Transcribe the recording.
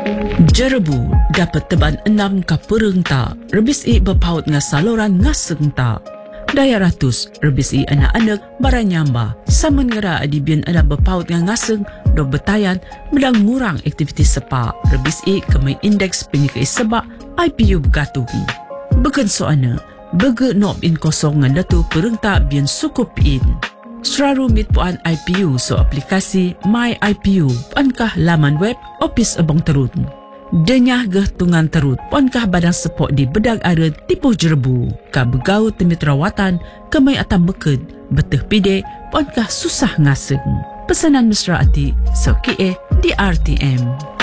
Jerebu dapat teban 6 ka pereng ta, rebis i berpaut nga saluran ngaseng ta. Daya ratus, rebis i anak-anak baranyamba. Saman ngara adibian ana berpaut nga ngaseng, do betayan, medang ngurang aktiviti sepa. Rebis i kemay indeks penyikai sebak, IPU bergatung. Begen so ana, bege nob in kosong nga datu pereng ta bian sukup in. Seraru mit puan IPU so aplikasi My IPU, puankah laman web Opis Abang Terut. Denyah geh tungan terut, puankah badang sepok di bedag aret tipuh Jerebu. Ka begau temit rawatan, kemai atam beked, beteh pide, puankah susah ngaseng. Pesanan mesra ati, so kie di RTM.